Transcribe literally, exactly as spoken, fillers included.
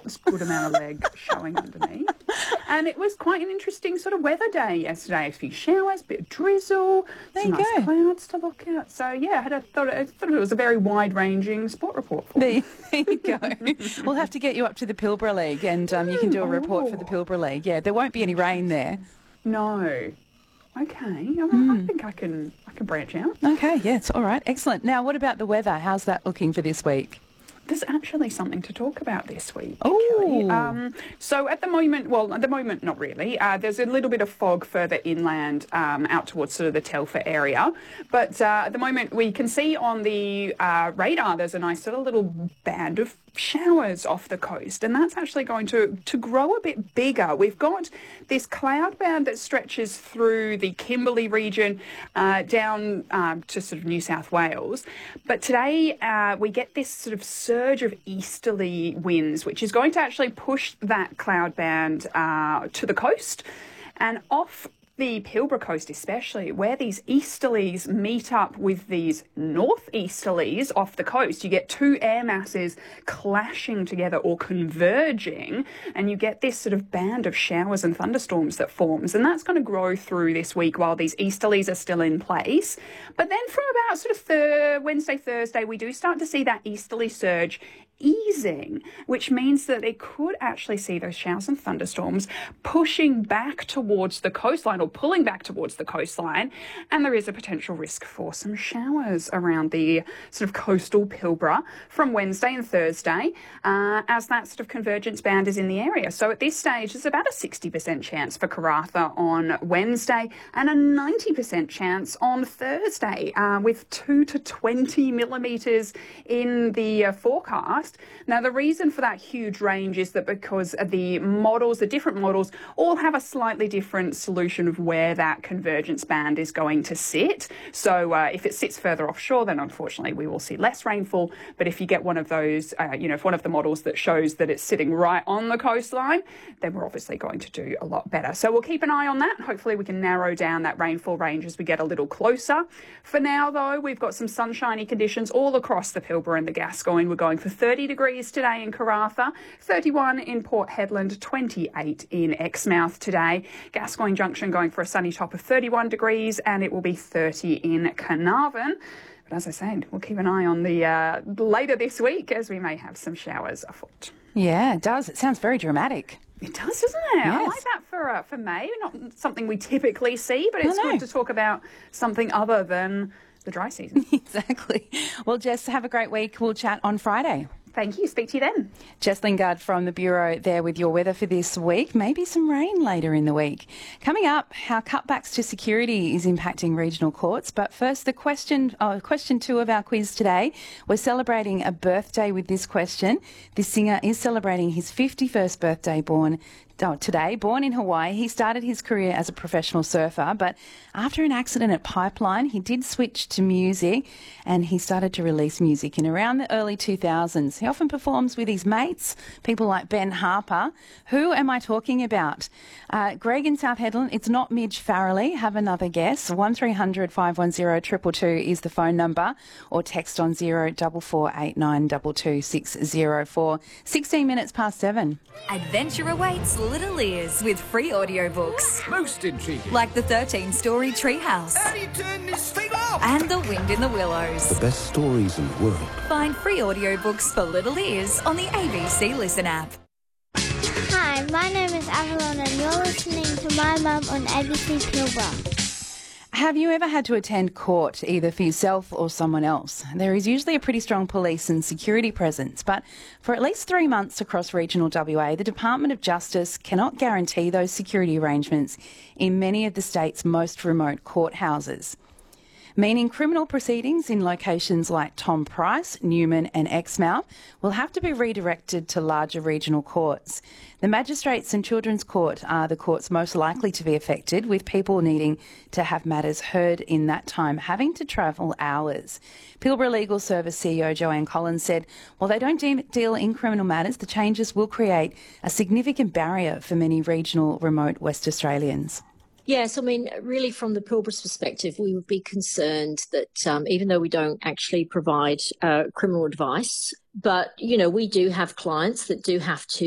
got a good amount of leg showing underneath. And it was quite an interesting sort of weather day yesterday. A few showers, a bit of drizzle, there some you nice go. clouds to look at. So, yeah, I, had a, thought, I thought it was a very wide-ranging sport report for me. There you go. We'll have to get you up to the Pilbara League and um, you can do a report for the Pilbara League. Yeah, there won't be any rain there. No. Okay, well, mm. I think I can I can branch out. Okay, yes, all right, excellent. Now, what about the weather? How's that looking for this week? There's actually something to talk about this week. Oh, um, so at the moment, well, at the moment, not really. Uh, there's a little bit of fog further inland, um, out towards sort of the Telfer area. But uh, at the moment, we can see on the uh, radar there's a nice sort of little band of showers off the coast, and that's actually going to to grow a bit bigger. We've got this cloud band that stretches through the Kimberley region uh, down um, to sort of New South Wales. But today uh, we get this sort of surge of easterly winds, which is going to actually push that cloud band uh, to the coast and off the Pilbara coast especially, where these easterlies meet up with these northeasterlies off the coast. You get two air masses clashing together or converging, and you get this sort of band of showers and thunderstorms that forms, and that's going to grow through this week while these easterlies are still in place. But then from about sort of thir- Wednesday, Thursday, we do start to see that easterly surge easing, which means that it could actually see those showers and thunderstorms pushing back towards the coastline or pulling back towards the coastline, and there is a potential risk for some showers around the sort of coastal Pilbara from Wednesday and Thursday uh, as that sort of convergence band is in the area. So at this stage, there's about a sixty percent chance for Karratha on Wednesday and a ninety percent chance on Thursday, uh, with two to twenty millimetres in the uh, forecast. Now, the reason for that huge range is that because the models, the different models, all have a slightly different solution of where that convergence band is going to sit. So uh, if it sits further offshore, then unfortunately we will see less rainfall. But if you get one of those, uh, you know, if one of the models that shows that it's sitting right on the coastline, then we're obviously going to do a lot better. So we'll keep an eye on that. Hopefully we can narrow down that rainfall range as we get a little closer. For now, though, we've got some sunshiny conditions all across the Pilbara and the Gascoyne. We're going for thirty degrees today in Karratha, thirty-one in Port Hedland, twenty-eight in Exmouth today. Gascoyne Junction going for a sunny top of thirty-one degrees, and it will be thirty in Carnarvon. But as I said, we'll keep an eye on the uh, later this week as we may have some showers afoot. Yeah, it does. It sounds very dramatic. It does, doesn't it? Yes. I like that for uh, for May. Not something we typically see, but it's I know. good to talk about something other than the dry season. Exactly. Well, Jess, have a great week. We'll chat on Friday. Thank you. Speak to you then. Jess Lingard from the Bureau there with your weather for this week. Maybe some rain later in the week. Coming up, how cutbacks to security is impacting regional courts. But first, the question, oh, question two of our quiz today. We're celebrating a birthday with this question. This singer is celebrating his fifty-first birthday born Oh, today, born in Hawaii. He started his career as a professional surfer, but after an accident at Pipeline, he did switch to music and he started to release music in around the early two thousands. He often performs with his mates, people like Ben Harper. Who am I talking about? Uh, Greg in South Hedland, it's not Midge Farrelly. Have another guess. one three hundred five one zero two two two is the phone number, or text on zero four four eight nine two two six zero four. sixteen minutes past seven. Adventure awaits Little Ears with free audiobooks. Most intriguing. Like the thirteen-story Treehouse. How do you turn this thing off? And The Wind in the Willows. The best stories in the world. Find free audiobooks for Little Ears on the A B C Listen app. Hi, my name is Avalon and you're listening to My Mum on A B C Pilbara. Have you ever had to attend court, either for yourself or someone else? There is usually a pretty strong police and security presence, but for at least three months across regional W A, the Department of Justice cannot guarantee those security arrangements in many of the state's most remote courthouses, meaning criminal proceedings in locations like Tom Price, Newman and Exmouth will have to be redirected to larger regional courts. The Magistrates and Children's Court are the courts most likely to be affected, with people needing to have matters heard in that time having to travel hours. Pilbara Legal Service C E O Joanne Collins said, while they don't de- deal in criminal matters, the changes will create a significant barrier for many regional remote West Australians. Yes, I mean, really from the Pilbara's perspective, we would be concerned that um, even though we don't actually provide uh, criminal advice, but, you know, we do have clients that do have to